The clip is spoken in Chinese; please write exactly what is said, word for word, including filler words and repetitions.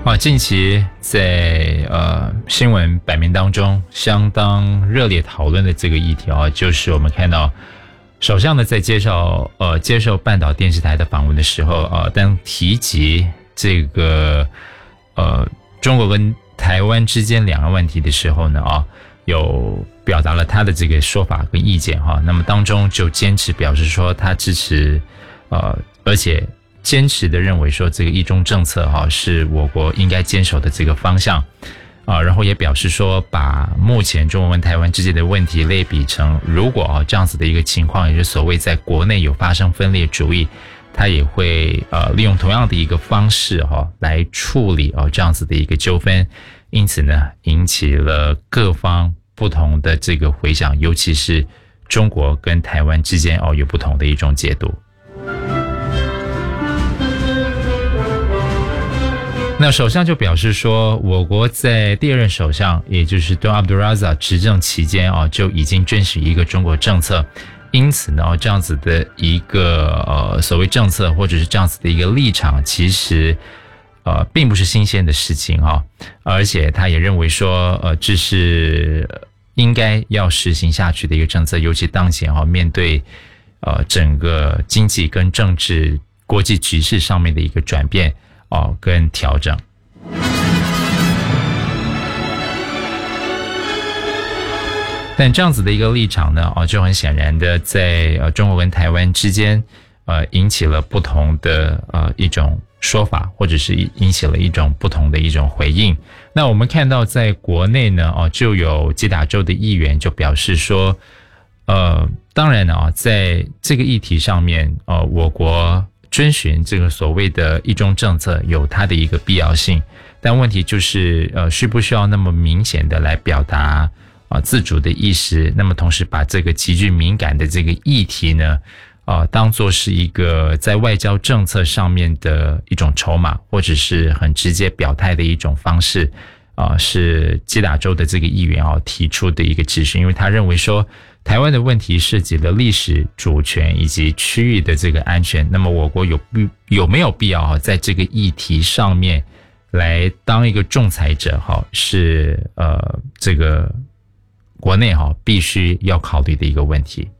啊，近期在呃新闻版面当中相当热烈讨论的这个议题啊，就是我们看到首相呢在介绍呃接受半岛电视台的访问的时候啊，当提及这个呃中国跟台湾之间两岸问题的时候呢啊，有表达了他的这个说法跟意见哈。那么当中就坚持表示说他支持呃，而且坚持的认为说这个一中政策哈是我国应该坚守的这个方向啊，然后也表示说把目前中国跟台湾之间的问题类比成如果啊这样子的一个情况，也就是所谓在国内有发生分裂主义，他也会呃利用同样的一个方式哈来处理哦这样子的一个纠纷，因此呢引起了各方不同的这个回响，尤其是中国跟台湾之间哦有不同的一种解读。那首相就表示说，我国在第二任首相，也就是 Tun Abdul Razak 执政期间啊，就已经遵循一个中国政策，因此呢，这样子的一个呃所谓政策或者是这样子的一个立场，其实呃并不是新鲜的事情哈，而且他也认为说，呃这是应该要实行下去的一个政策，尤其当前哈面对呃整个经济跟政治国际局势上面的一个转变。哦，跟调整。但这样子的一个立场呢，哦，就很显然的在呃中国跟台湾之间，呃，引起了不同的呃一种说法，或者是引起了一种不同的一种回应。那我们看到在国内呢，哦，就有吉打州的议员就表示说，呃，当然啊，在这个议题上面，呃，我国遵循这个所谓的一中政策有它的一个必要性，但问题就是呃需不需要那么明显的来表达啊、呃、自主的意识，那么同时把这个极具敏感的这个议题呢啊、呃、当作是一个在外交政策上面的一种筹码，或者是很直接表态的一种方式啊、呃、是基打州的这个议员啊提出的一个质询，因为他认为说台湾的问题涉及了历史主权以及区域的这个安全，那么我国有必有没有必要在这个议题上面来当一个仲裁者哈，是呃这个国内哈必须要考虑的一个问题。